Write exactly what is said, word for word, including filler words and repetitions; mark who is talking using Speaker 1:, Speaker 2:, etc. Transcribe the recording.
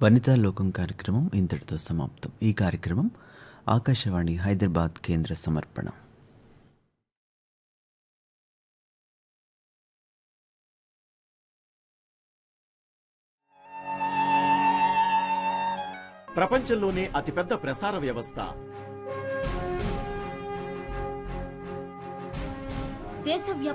Speaker 1: వనితా లోకం కార్యక్రమం ఇంతటితో సమాప్తం. ఈ కార్యక్రమం ఆకాశవాణి హైదరాబాద్ కేంద్ర సమర్పణ.
Speaker 2: ప్రపంచంలోనే అతిపెద్ద ప్రసార వ్యవస్థ,
Speaker 3: దేశవ్యాప్తంగా